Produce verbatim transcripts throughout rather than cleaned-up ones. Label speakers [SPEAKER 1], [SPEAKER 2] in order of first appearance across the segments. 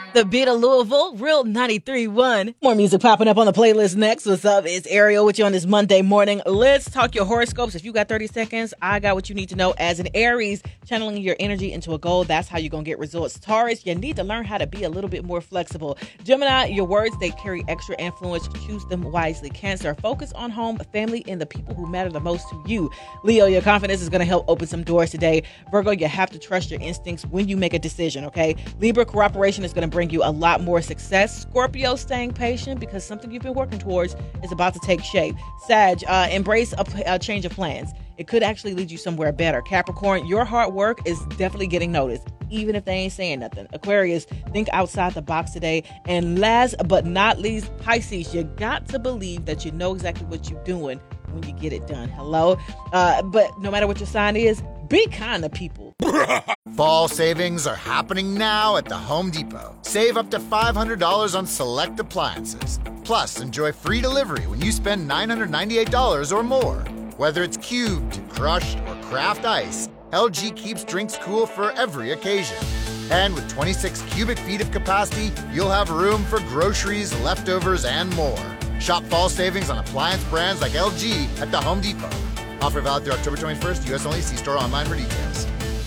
[SPEAKER 1] The beat of Louisville, Real ninety-three point one. More music popping up on the playlist next. What's up? It's Ariel with you on this Monday morning. Let's talk your horoscopes. If you got thirty seconds, I got what you need to know. As an Aries, channeling your energy into a goal, that's how you're going to get results. Taurus, you need to learn how to be a little bit more flexible. Gemini, your words, they carry extra influence. Choose them wisely. Cancer, focus on home, family, and the people who matter the most to you. Leo, your confidence is going to help open some doors today. Virgo, you have to trust your instincts when you make a decision, okay? Libra, cooperation is going to bring you a lot more success. Scorpio, staying patient because something you've been working towards is about to take shape. Sag, uh, embrace a, a change of plans. It could actually lead you somewhere better. Capricorn, your hard work is definitely getting noticed, even if they ain't saying nothing. Aquarius, think outside the box today. And last but not least, Pisces, you got to believe that you know exactly what you're doing when you get it done. Hello? Uh, but no matter what your sign is, be kind to people.
[SPEAKER 2] Fall savings are happening now at the Home Depot. Save up to five hundred dollars on select appliances. Plus, enjoy free delivery when you spend nine hundred ninety-eight dollars or more. Whether it's cubed, crushed, or craft ice, L G keeps drinks cool for every occasion. And with twenty-six cubic feet of capacity, you'll have room for groceries, leftovers, and more. Shop fall savings on appliance brands like L G at the Home Depot. Offer valid through October twenty-first, U S only. See store online for details.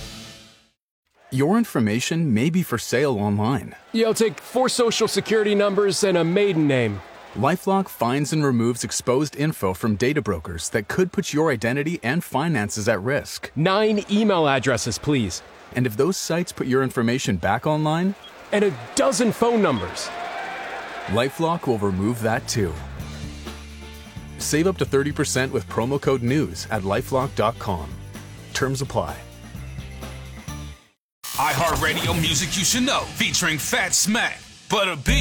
[SPEAKER 3] Your information may be for sale online.
[SPEAKER 4] Yeah, I'll take four social security numbers and a maiden name.
[SPEAKER 3] LifeLock finds and removes exposed info from data brokers that could put your identity and finances at risk.
[SPEAKER 4] Nine email addresses, please.
[SPEAKER 3] And if those sites put your information back online?
[SPEAKER 4] And a dozen phone numbers.
[SPEAKER 3] LifeLock will remove that too. Save up to thirty percent with promo code NEWS at lifelock dot com. Terms apply.
[SPEAKER 5] iHeartRadio music you should know, featuring Fat Smack, Butter B,